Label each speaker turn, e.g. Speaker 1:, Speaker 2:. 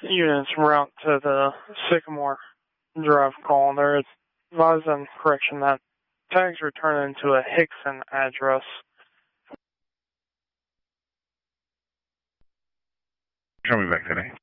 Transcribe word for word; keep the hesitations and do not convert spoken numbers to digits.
Speaker 1: Units en route to the Sycamore Drive call. There is advised on correction that tags return into a Hickson address.
Speaker 2: Show me back today.